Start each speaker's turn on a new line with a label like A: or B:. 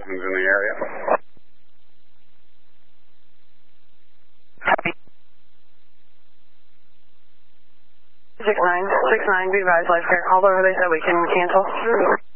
A: citizens in the area.
B: Copy. 69, be advised, life care called over. They said we can cancel.